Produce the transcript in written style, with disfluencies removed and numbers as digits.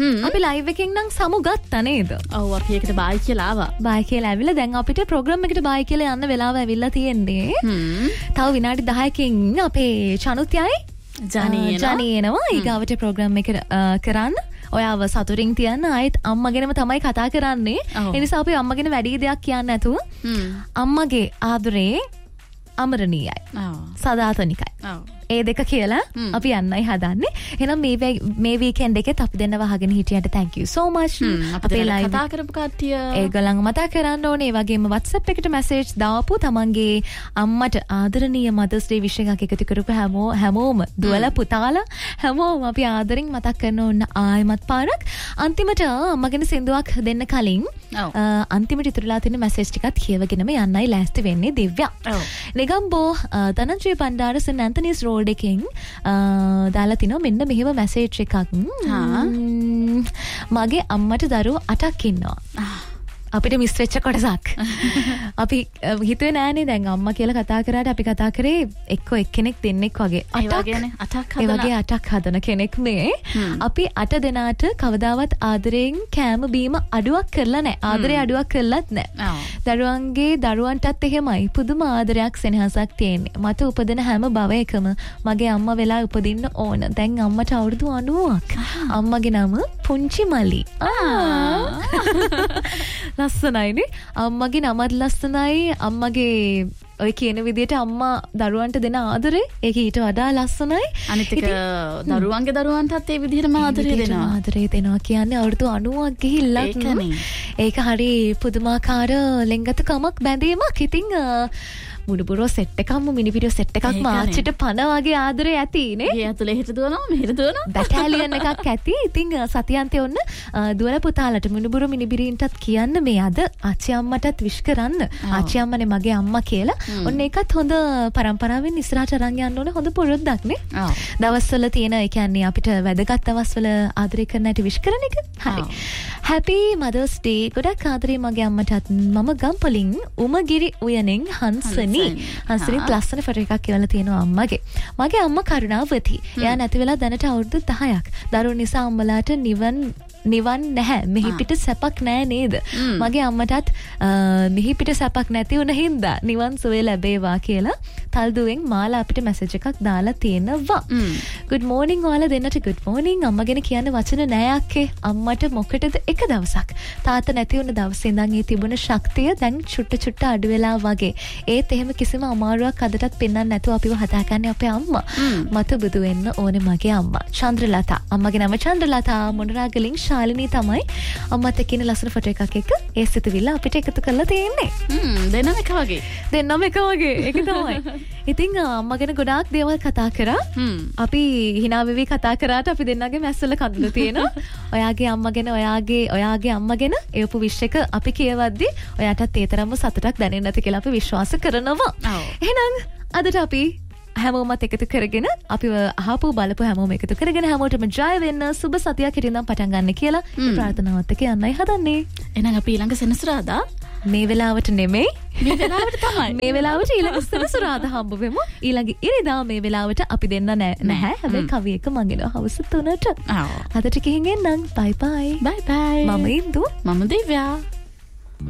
අපි ලයිව් එකෙන් නම් සමු ගත්තා නේද? ඔව් අපි ඒකට බයි කියලා ආවා. බයි කියලා ඇවිල්ලා දැන් අපිට ප්‍රෝග්‍රෑම් එකට බයි කියලා යන්න වෙලාව ඇවිල්ලා තියෙන්නේ. තව විනාඩි 10කින් අපේ චනුත්‍යයි ජනේනවා ඊගාවට ප්‍රෝග්‍රෑම් එක කරන්න. ඔයාව සතුටින් තියන්න ආයෙත් අම්මගෙනම තමයි කතා කරන්නේ. ඒ නිසා අපි අම්මගෙන වැඩි දෙයක් කියන්නේ නැතුව අම්මගේ ආදරේ අමරණීයයි. සදාතනිකයි. ඒ දෙක කියලා අපි යන්නයි හදන්නේ. එහෙනම් මේ වීකෙන්ඩ් එකෙත් අපි දෙන්නව අහගෙන හිටියට thank you so much. අපේ ලයිව් කතා කරපු කට්ටිය ඒගොල්ලන් මතක් කරන්න ඕනේ. ඒ වගේම WhatsApp එකට message දාපු තමන්ගේ අම්මට ආදරණීය Mother's Day wish එකක් එකතු කරපු හැමෝම දුවලා පුතාලා හැමෝම අපි ආදරෙන් මතක් කරන ඕන ආයෙමත් පාරක්. අන්තිමට අම්මගෙන සින්දුවක් දෙන්න කලින් අන්තිමට ඉතුරුලා තියෙන message ටිකත් කියවගෙනම යන්නයි ලෑස්ති වෙන්නේ දිව්‍යා. නිගම්බෝ Dhananjaya Bandara Zen Anthony's road එකෙන් දාලා තිනවා මෙන්න මෙහෙම මැසේජ් එකක්. මගේ අම්මට දරුවෝ 8ක් ඉන්නවා. අපිට මිස් වෙච්ච කොටසක්. අපි හිතුවේ නෑනේ දැන් අම්මා කියලා කතා කරාට අපි කතා කරේ එක්කෙනෙක් දෙන්නෙක් වගේ. 8ක් ඒ වගේ 8ක් හදන කෙනෙක් මේ. අපි 8 දෙනාට කවදාවත් ආදරයෙන් කෑම බීම අඩුවක් කරලා නෑ. ආදරේ අඩුවක් කරලත් නෑ. දරුවන්ගේ දරුවන්ටත් එහෙමයි. පුදුම ආදරයක් සෙනෙහසක් තියෙන්නේ. මට උපදින හැම භවයකම මගේ අම්මා වෙලා උපදින්න ඕන. දැන් අම්මට අවුරුදු 90ක්. අම්මගේ නම පුංචි මලි. ලස්සනයිනේ. අම්මගේ නමත් ලස්සනයි. අම්මගේ ඔය කියන විදිහට අම්මා දරුවන්ට දෙන ආදරේ ඒක ඊට වඩා ලස්සනයි. අනිත් එක දරුවන්ගේ දරුවන්ටත් ඒ විදිහටම ආදරේ දෙනවා. ආදරේ දෙනවා කියන්නේ අවුරුදු 90ක් ගිහිල්ලා ඒක හරි පුදුමාකාර ලෙන්ගතකමක් බැඳීමක්. ඉතින් මුඩුපුරෝ සෙට් එකක්ම මිනිපිරියෝ සෙට් එකක්ම ආච්චිට පණ වගේ ආදරේ ඇති නේ. ඒ ඇතුලේ හිට දුවනවා මෙහෙට දුවනවා. බැටාලියන් එකක් ඇති. ඉතින් සතියන්තේ ඔන්න දුවල පුතාලට මුඩුපුරෝ මිනිබිරින්ටත් කියන්න මේ අද ආච්චි අම්මටත් විශ් කරන්න. ආච්චි අම්මනේ මගේ අම්මා කියලා. ඔන්න ඒකත් හොඳ පරම්පරාවෙන් ඉස්සරහට අරන් යන්න ඕනේ හොඳ පුරුද්දක් නේ. දවස්වල තියෙන ඒ කියන්නේ අපිට වැදගත් දවස්වල ආදරේ කරන හැටි විශ් කරන එක. හරි. Happy Mother's Day. ගොඩක් ආදරේ මගේ අම්මටත්. මම ගම්පොලින් උමගිරි උයනෙන් හංසනි. හංසනිත් ලස්සන ෆොටෝ එකක් කියලා තියෙනවා අම්මගේ. මගේ අම්මා කරුණාවති. එයා නැති වෙලා දැනට අවුරුදු 10ක්. දරුවෝ නිසා අම්මලාට නිවන් නැහැ. මෙහි පිට සැපක් නැහැ නේද? මගේ අම්මටත් මෙහි පිට සැපක් නැති වුණ හින්දා නිවන් සුවය ලැබේවා කියලා තල්දුවෙන් මාලා අපිට මැසේජ් එකක් දාලා තියෙනවා. good morning ඔයාලා දෙන්නට good morning. අම්මගෙන කියන්න වචන නෑ අක්කේ. අම්මට මොකටද එක දවසක් තාත්තා නැති වුණ දවසේ ඉඳන් ඒ තිබුණ ශක්තිය දැන් චුට්ට අඩු වෙලා වගේ. ඒත් එහෙම කිසිම අමාරුවක් අදටත් පෙන්වන්න නැතුව අපිව හදාගන්නේ අපේ අම්මා. මට බුදු වෙන්න ඕනේ මගේ අම්මා. චන්ද්‍රලතා. අම්මගේ නම චන්ද්‍රලතා. මොනරාගලින් ශාලිනී තමයි අම්මත් එක්ක ඉන්න ලස්සන ෆොටෝ එකක් එක්ක ඒ සිතුවිල්ල අපිට එකතු කරලා තියෙන්නේ. දෙන්නම එක වගේ. දෙන්නම එක වගේ. ඒක තමයි. ඉතින් අම්මා ගැන ගොඩාක් දේවල් කතා කරා. අපි hina වෙවි කතා කරාට අපි දෙන්නගේ මැස්සල කඳුළු තියෙනවා. ඔයාගේ අම්මා ගැන ඔයාගේ අම්මා ගැන ඒපු විශ් එක අපි කියවද්දි ඔයාටත් ඒ තරම්ම සතුටක් දැනෙන්නේ නැති කියලා අපි විශ්වාස කරනවා. එහෙනම් අදට අපි හැමෝමත් එකතු කරගෙන අපිව අහපු බලපු හැමෝම එකතු කරගෙන හැමෝටම ජය වෙන්න සුබ සතියක් හිටින්නම් පටන් ගන්න කියලා ප්‍රාර්ථනාවත් එක්ක යන්නයි හදන්නේ. එහෙනම් අපි ඊළඟ සෙනසුරාදා මේ වෙලාවට නෙමෙයි මේ වෙලාවට තමයි මේ වෙලාවට ඊළඟ සෙනසුරාදා හම්බ වෙමු. ඊළඟ ඉරිදා මේ වෙලාවට අපි දෙන්න නැහැ. හැබැයි කවි එක මගෙනවා හවස 3ට. අදට කිහින් එන්නම්. bye bye. bye bye. මම ඉන්දු. මම දිව්‍යා.